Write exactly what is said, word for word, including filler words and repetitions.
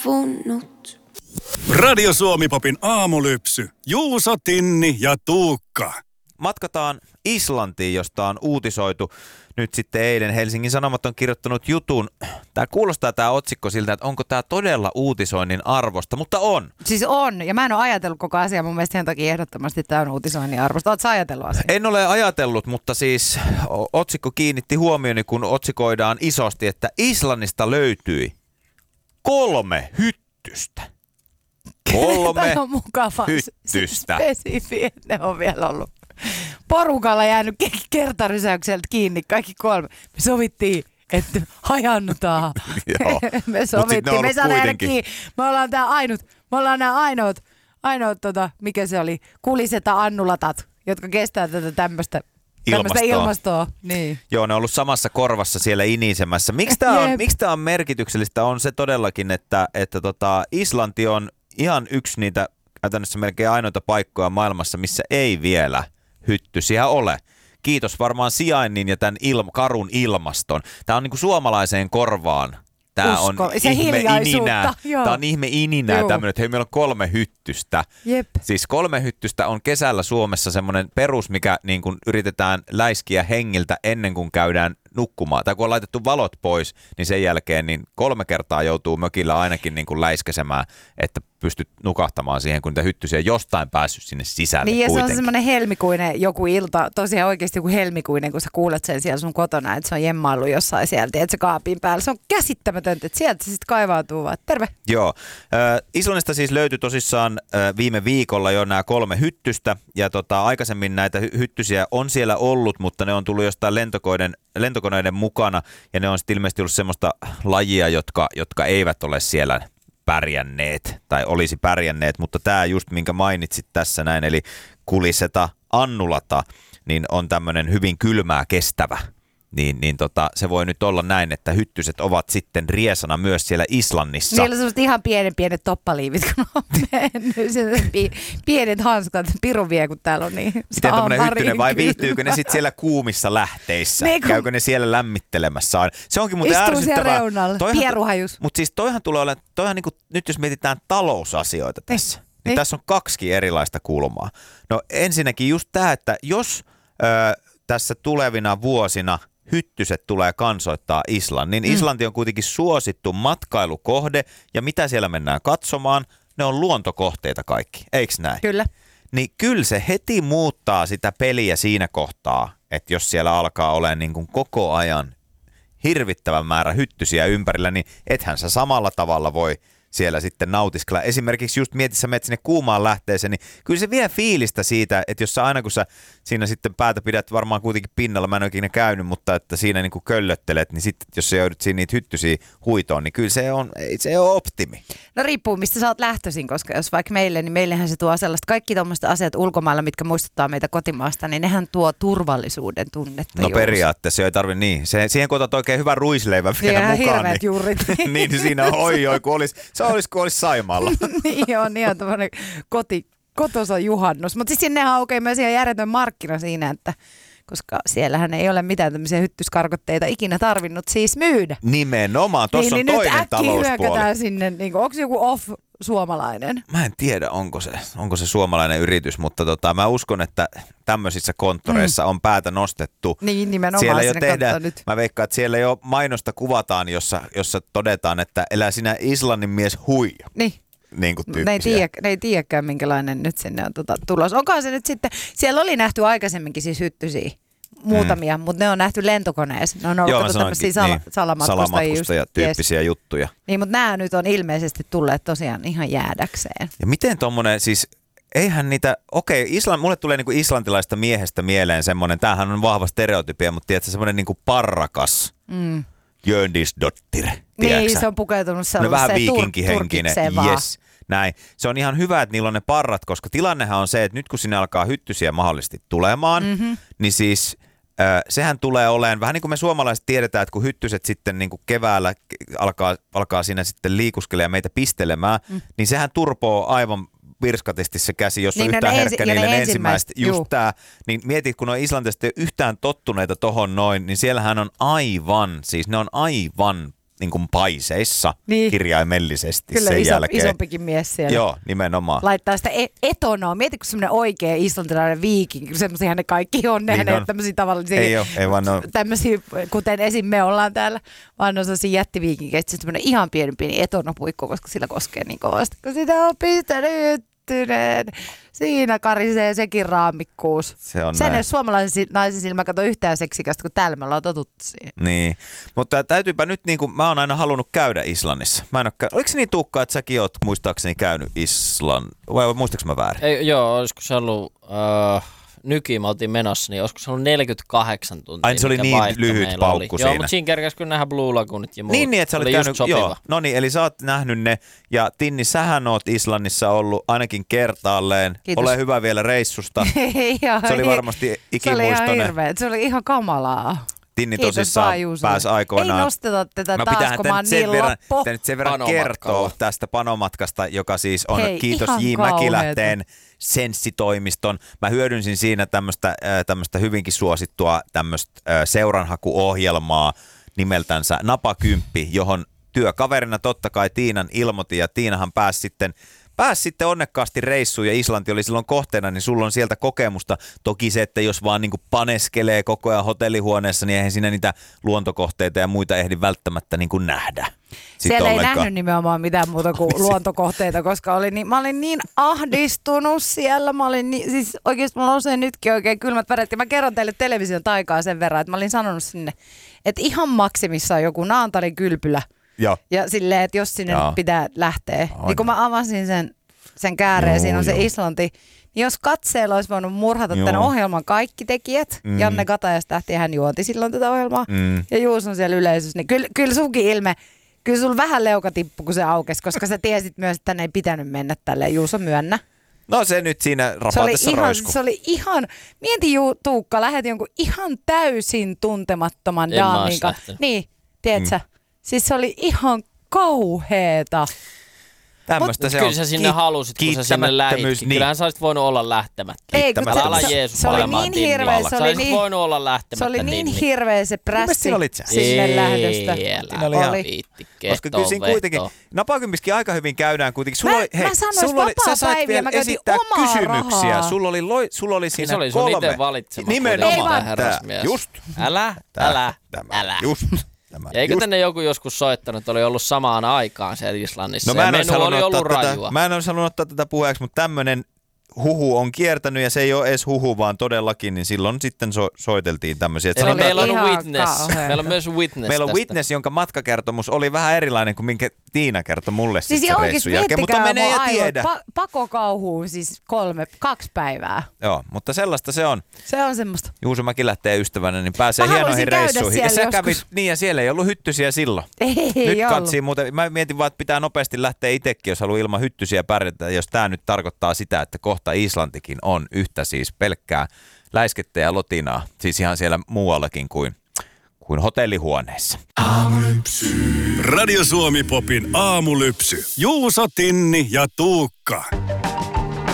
Saavunut. Radio Suomi-popin aamulypsy. Juuso, Tinni ja Tuukka. Matkataan Islantiin, josta on uutisoitu nyt sitten eilen. Helsingin Sanomat on kirjoittanut jutun. Tämä kuulostaa tämä otsikko siltä, että onko tämä todella uutisoinnin arvosta, mutta on. Siis on, ja mä en ole ajatellut koko asiaa. Mun mielestä sen takia ehdottomasti tämä on uutisoinnin arvosta. Oletko sä ajatellut asiaa? En ole ajatellut, mutta siis otsikko kiinnitti huomioni, kun otsikoidaan isosti, että Islannista löytyi kolme hyttystä. Kolme Tämä on mukava hyttystä. spesifi, että ne on vielä ollut porukalla jäänyt kertarysäykseltä kiinni kaikki kolme. Me sovittiin, että hajannutaan. Joo. Me sovittiin, me saadaan jäädä kiinni. Me ollaan tää ainut, me ollaan nämä ainoat, ainoat tota, mikä se oli, kuliseta annulatat, jotka kestää tätä tämmöistä Tämmöistä ilmastoa. Niin. Joo, ne on ollut samassa korvassa siellä inisemässä. Miksi tämä on, miksi tämä on merkityksellistä? On se todellakin, että, että tota, Islanti on ihan yksi niitä käytännössä melkein ainoita paikkoja maailmassa, missä ei vielä hyttysiä ole. Kiitos varmaan sijainnin ja tämän ilma, karun ilmaston. Tämä on niin kuin suomalaiseen korvaan. Tämä Usko. on se ihme ininää. Joo. Tämä on ihme ininää tämmöinen, että hei, meillä on kolme hyttystä. Jep. Siis kolme hyttystä on kesällä Suomessa semmoinen perus, mikä niin kuin yritetään läiskiä hengiltä ennen kuin käydään nukkumaan. Tai kun on laitettu valot pois, niin sen jälkeen niin kolme kertaa joutuu mökillä ainakin niin kuin läiskäsemään, että pystyt nukahtamaan siihen, kun niitä hyttysiä on jostain päässyt sinne sisälle. Niin ja kuitenkin. se on semmoinen helmikuinen joku ilta, tosiaan oikeasti joku helmikuinen, kun sä kuulet sen siellä sun kotona, että se on jemmaillut jossain sieltä, että se kaapin päällä. Se on käsittämätöntä, että sieltä se sitten kaivautuu vaan. Terve. Joo. Äh, Islannista siis löytyi tosissaan äh, viime viikolla jo nämä kolme hyttystä, ja tota, aikaisemmin näitä hy- hyttysiä on siellä ollut, mutta ne on tullut jostain lentokoneiden, lentokoneiden mukana, ja ne on sitten ilmeisesti ollut semmoista lajia, jotka, jotka eivät ole siellä pärjänneet tai olisi pärjänneet, mutta tämä just minkä mainitsit tässä näin, eli kuliseta annulata, niin on tämmöinen hyvin kylmää kestävä. Niin, niin tota, se voi nyt olla näin, että hyttyset ovat sitten riesana myös siellä Islannissa. Niillä on sellaiset ihan pienen pienet toppaliivit, kun on mennyt. Pienet hanskat, pirun vie, kun täällä on niin. Miten tämmöinen hyttynen vai viihtyykö ne sitten siellä kuumissa lähteissä? Ne, kun... Käykö ne siellä lämmittelemässä? Se onkin muuten ärsyttävää. ärsyttävää. Istuu siellä reunalla, pieruhajus. Mutta siis toihan tulee olemaan, toihan niinku, nyt jos mietitään talousasioita tässä, niin, niin niin tässä on kaksi erilaista kulmaa. No ensinnäkin just tämä, että jos ö, tässä tulevina vuosina hyttyset tulee kansoittaa Islannin. Mm. Islanti on kuitenkin suosittu matkailukohde, ja mitä siellä mennään katsomaan? Ne on luontokohteita kaikki, eikö näin? Kyllä. Niin kyllä se heti muuttaa sitä peliä siinä kohtaa, että jos siellä alkaa olemaan niin kuin koko ajan hirvittävän määrä hyttysiä ympärillä, niin ethän sä samalla tavalla voi siellä sitten nautiskella. Esimerkiksi just mietissä menet sinne kuumaan lähteeseen, niin kyllä se vie fiilistä siitä, että jos sä aina kun sä siinä sitten päätä pidät varmaan kuitenkin pinnalla, mä en ole ikinä käynyt, mutta että siinä niin kuin köllöttelet, niin sitten jos sä joudut siinä niitä hyttysiä huitoon, niin kyllä se on, se on optimi. No riippuu, mistä sä oot lähtöisin, koska jos vaikka meille, niin meillähän se tuo sellaista, kaikki tuommoista asiat ulkomailla, mitkä muistuttaa meitä kotimaasta, niin nehän tuo turvallisuuden tunnetta. No juuri. Periaatteessa ei tarvitse niin. Se, siihen kun otat oikein hyvän ruisleivän vielä ja mukaan, hirveät niin, juurit. niin siinä on oi oi, kun olisi, se olisi kun olisi Saimaalla. Niin on ihan tämmöinen koti, kotosa juhannus. Mutta siis sinnehän aukeaa myös ihan järjetön markkina siinä, että koska siellähän ei ole mitään tämmöisiä hyttyskarkotteita ikinä tarvinnut siis myydä. Nimenomaan, tuossa niin, on niin toinen talouspuoli. Nyt äkkiä hyökätään sinne, niin onko se joku off-suomalainen? Mä en tiedä, onko se, onko se suomalainen yritys, mutta tota, mä uskon, että tämmöisissä konttoreissa mm. on päätä nostettu. Niin, nimenomaan siellä jo sinne tehdään, nyt. mä veikkaan, että siellä jo mainosta kuvataan, jossa, jossa todetaan, että elää sinä Islannin mies huija. Niin. Niin kuin ne, ei tiedä, ne ei tiedäkään, minkälainen nyt sinne on tota, tulos. Onkohan se nyt sitten, siellä oli nähty aikaisemminkin siis hyttysiä, muutamia, mm. mutta ne on nähty lentokoneessa. Ne on ollut Joo, tämmöisiä sala, niin, salamatkustajia tyyppisiä yes. juttuja. Niin, mutta nämä nyt on ilmeisesti tulleet tosiaan ihan jäädäkseen. Ja miten tommonen siis, eihän niitä, okei, Island, mulle tulee niinku islantilaista miehestä mieleen semmoinen, tämähän on vahva stereotypia, mutta tiedätkö, semmoinen niinku parrakas. Mm. Jöndisdottir, tiedätkö? Niin, se on pukeutunut sellaiseen vähän viikinkihenkinen, tur- yes, näin. Se on ihan hyvä, että niillä on ne parrat, koska tilannehan on se, että nyt kun sinne alkaa hyttysiä mahdollisesti tulemaan, mm-hmm. niin siis äh, sehän tulee olemaan, vähän niin kuin me suomalaiset tiedetään, että kun hyttyset sitten niin kuin keväällä alkaa, alkaa siinä sitten liikuskelemaan ja meitä pistelemään, mm. niin sehän turpoo aivan virskatisti se käsi, jos on niin, yhtään ne herkkä ensi, niille ne ensimmäiset, just juu. tää, niin mietit, kun on islantilaiset yhtään tottuneita tohon noin, niin siellähän on aivan, siis ne on aivan niin kuin paiseissa niin. kirjaimellisesti Kyllä sen iso, jälkeen. isompikin mies siellä. Joo, nimenomaan. Laittaa sitä e- etonoa. Mieti, kun semmoinen oikea islantilainen viikinki, semmoisia ne kaikki on, ne Niin niin on. tämmöisiä tavallisia, Ei ole, ei vaan ole. tämmöisiä, kuten esim. Me ollaan täällä, vaan on sellaisia jättiviikinkejä, sitten semmoinen ihan pieni pieni etonopuikko, koska sillä koskee niin kovasti, kun sitä on pistänyt. Siinä karisee sekin raamikkuus. Se on Sen näin. jos suomalaisen naisen silmä kato yhtään seksikästä, kun täällä me ollaan totuttu siihen. Niin, mutta täytyypä nyt, niin kuin, mä oon aina halunnut käydä Islannissa. Mä en ole, oliko se niin Tuukka, että säkin oot muistaakseni käynyt Islann, vai muistaaks mä väärin? Ei, joo, olisiko se ollut, äh, nykiin me oltiin menossa, niin olisiko se ollut neljäkymmentäkahdeksan tuntia. Ai se oli niin lyhyt paukku oli. siinä. Joo, mutta siinä kerkäs kyllä nähdä Blue Lagoonit ja muut. Niin, niin, että sä olit oli käynyt, joo. No niin, eli sä oot nähnyt ne, ja Tinni, sähän oot Islannissa ollut ainakin kertaalleen. Kiitos. Ole hyvä vielä reissusta. Joo, Se oli niin. varmasti Se oli ihan ikimuistoinen. hirveä. Se oli ihan kamalaa. Tinni Kiitos tosissaan vaan, Juusolle. pääsi aikoinaan. Ei nosteta tätä No taas, pitäähän kun tän mä oon nyt sen niin verran, loppu. tän nyt sen verran Panomatkalla. kertoo tästä panomatkasta, joka siis on Hei, kiitos ihan J. kauheeta. Mäkilähteen Senssitoimiston. Mä hyödynsin siinä tämmöistä, äh, tämmöistä hyvinkin suosittua tämmöistä äh, seuranhakuohjelmaa nimeltänsä Napakymppi, johon työkaverina totta kai Tiinan ilmoitin, ja Tiinahan pääsi sitten Pääsi sitten onnekkaasti reissuun ja Islanti oli silloin kohteena, niin sulla on sieltä kokemusta. Toki se, että jos vaan niin kuin paneskelee koko ajan hotellihuoneessa, niin eihän siinä niitä luontokohteita ja muita ehdi välttämättä niin kuin nähdä. Siellä ei nähnyt nimenomaan mitään muuta kuin luontokohteita, koska oli niin, mä olin niin ahdistunut siellä. Mä olin niin, siis oikeasti mulla on usein nytkin oikein kylmät väret. Ja mä kerron teille television taikaa sen verran, että mä olin sanonut sinne, että ihan maksimissa on joku Naantalin kylpylä. Joo. Ja silleen, että jos sinne Joo. pitää lähteä. On. Niin kun mä avasin sen, sen kääreen, Joo, siinä on se joo. Islanti. Niin jos katseella olisi voinut murhata Joo. tämän ohjelman kaikki tekijät, Mm. Janne Katajas-tähti, hän juonti silloin tätä ohjelmaa, Mm. ja Juus on siellä yleisössä, niin kyllä, kyllä sunkin ilme, kyllä sulla vähän leuka tippui, kun se aukesi, koska sä tiesit myös, että tänne ei pitänyt mennä tälleen. Juus on myönnä. No se nyt siinä Se oli, rapaatessa ihan, roisku. se oli ihan, mieti Ju, Tuukka, lähet jonkun ihan täysin tuntemattoman En mä daamin ois kanssa. lähtenyt. Niin, tiedätkö? Mm. Siis se oli ihan kauheeta. Tämmöistä Mut se kyllä on. sä sinne halusit, kun sä sinne lähitkin. Niin. Kyllähän sä olisit voinut olla lähtemättä. Ei, kun Kiittämättä. Älä ala se, Jeesus se oli olemaan niin Tinni. hirveä, se Sä oli olisit niin, voinut olla lähtemättä. se oli niin Tinni. hirveä se prässi siinä olit sä. sinne lähdöstä. Älä oli ihan- viitti Koska kyllä siinä kuitenkin, Napakympiskin aika hyvin käydään kuitenkin. Sulla Mä- oli, hei, mä sanoin, sulla oli, sä sait vapaapäiviä, vielä mä käytin esittää omaa kysymyksiä. rahaa. Sulla oli, loi, sulla oli siinä Se oli sun kolme. itse valitsema. Nimenomaan. kuitenkin, Ei tämä vaan. herrasmies. Just. Älä, Tää, älä, tämä, älä. Just. Tämä, Ja eikö just. tänne joku joskus soittanut, että oli ollut samaan aikaan siellä Islannissa? No mä ja en, olisi menu halunnut oli ollut ottaa rajua. tätä, mä en olisi halunnut ottaa tätä puheeksi, mutta tämmöinen huhu on kiertänyt ja se ei ole edes huhu, vaan todellakin, niin silloin sitten so, soiteltiin tämmöisiä. Eli oli meillä on ihan witness. kauheata. Meillä on myös witness Meillä on tästä. witness, jonka matkakertomus oli vähän erilainen kuin minkä Tiina kertoi mulle Siis sitten se oikeesti reissun jälkeen, mutta miettikää menee ja mun aivot. tiedä. Pa- pakokauhuun siis kolme, kaksi päivää. Joo, mutta sellaista se on. Se on semmoista. Juuso Mäki lähtee ystävänä, niin pääsee Mä hienoihin haluaisin käydä reissuihin. Ja siellä sä kävit, joskus. niin ja siellä ei ollut hyttysiä silloin. Ei Nyt ollut. katsii muuten, mä mietin vaan, että pitää nopeasti lähteä itsekin, jos haluaa ilman hyttysiä pärjätä. Jos tää nyt tarkoittaa sitä, että kohta Islantikin on yhtä siis pelkkää läiskettä ja lotinaa. Siis ihan siellä muuallakin kuin, kuin hotellihuoneessa. Radio Suomi Popin aamulypsy. Juuso, Tinni ja Tuukka.